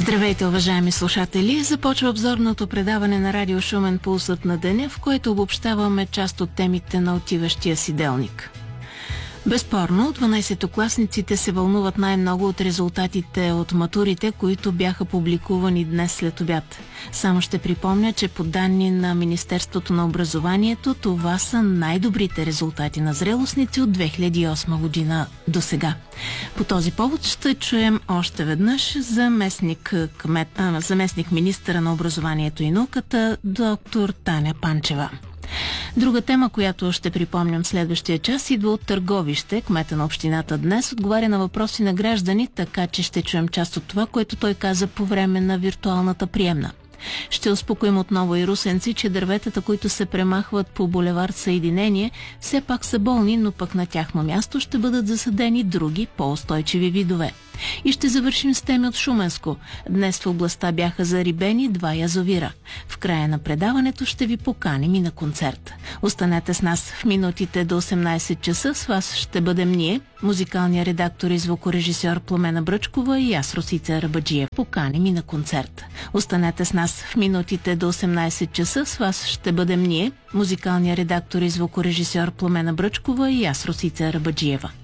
Здравейте, уважаеми слушатели! Започва обзорното предаване на Радио Шумен "Пулсът на деня", в което обобщаваме част от темите на отиващия си делник. Безспорно, 12-класниците се вълнуват най-много от резултатите от матурите, които бяха публикувани днес след обяд. Само ще припомня, че по данни на Министерството на образованието, това са най-добрите резултати на зрелостници от 2008 година до сега. По този повод ще чуем още веднъж заместник министъра на образованието и науката, доктор Таня Панчева. Друга тема, която ще припомням следващия час, идва от Търговище. Кмета на общината днес отговаря на въпроси на граждани, така че ще чуем част от това, което той каза по време на виртуалната приемна. Ще успокоим отново и русенци, че дърветата, които се премахват по булевард Съединение, все пак са болни, но пък на тяхно място ще бъдат засадени други, по-устойчиви видове. И ще завършим с теми от Шуменско. Днес в областта бяха зарибени 2 язовира. В края на предаването ще ви поканим и на концерт. Останете с нас в минутите до 18 часа. С вас ще бъдем ние, музикалният редактор и звукорежисьор Пламена Бръчкова и аз, Росица Арабаджиев. Поканим и на концерт. Останете с нас в минутите до 18 часа. С вас ще бъдем ние, музикалният редактор и звукорежисьор Пламена Бръчкова и аз, Росица Арабаджиева.